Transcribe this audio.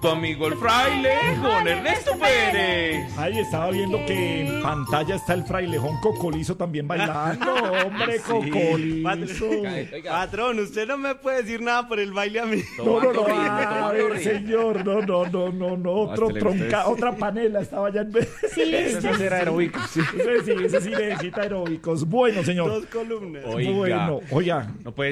Tu amigo el fraile con Ernesto Pérez. Ay, estaba viendo que en pantalla está el frailejón Cocolizo también bailando. Hombre, Cocolizo. Patrón, usted no me puede decir nada por el baile a mí. No, a ver, señor, no, otro tronca, otra panela estaba ya en vez. Sí, Ese era aeróbico, sí. Ese sí necesita aeróbicos. Bueno, señor. 2 columnas. Oiga. Bueno, oiga. No puede